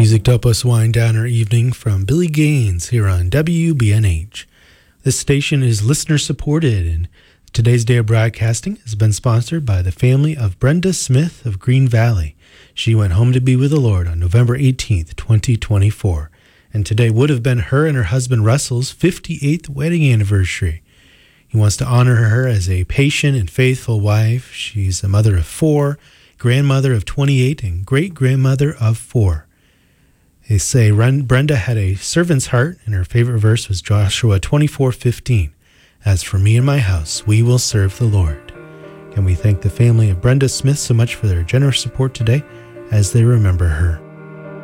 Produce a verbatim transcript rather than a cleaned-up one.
Music to help us wind down our evening from Billy Gaines here on W B N H. This station is listener supported, and today's day of broadcasting has been sponsored by the family of Brenda Smith of Green Valley. She went home to be with the Lord on November eighteenth, twenty twenty-four. And today would have been her and her husband Russell's fifty-eighth wedding anniversary. He wants to honor her as a patient and faithful wife. She's a mother of four, grandmother of twenty-eight, and great-grandmother of four. They say Brenda had a servant's heart, and her favorite verse was Joshua twenty-four fifteen. As for me and my house, we will serve the Lord. And we thank the family of Brenda Smith so much for their generous support today as they remember her.